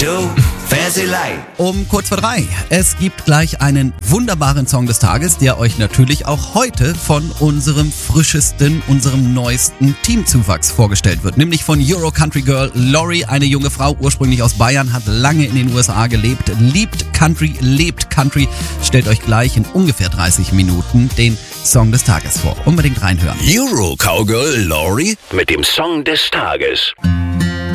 Fancy Light. Um kurz vor 3. Es gibt gleich einen wunderbaren Song des Tages, der euch natürlich auch heute von unserem frischesten, unserem neuesten Teamzuwachs vorgestellt wird. Nämlich von Euro Country Girl Lori, eine junge Frau, ursprünglich aus Bayern, hat lange in den USA gelebt, liebt Country, lebt Country. Stellt euch gleich in ungefähr 30 Minuten den Song des Tages vor. Unbedingt reinhören. Euro Cowgirl Lori mit dem Song des Tages.